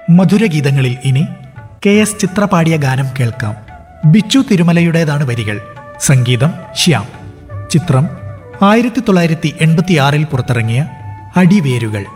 മധുരഗീതങ്ങളിൽ ഇനി KS ചിത്ര പാടിയ ഗാനം കേൾക്കാം. ബിച്ചു തിരുമലയുടേതാണ് വരികൾ, സംഗീതം ശ്യാം. ചിത്രം 1986 പുറത്തിറങ്ങിയ അടിവേരുകൾ.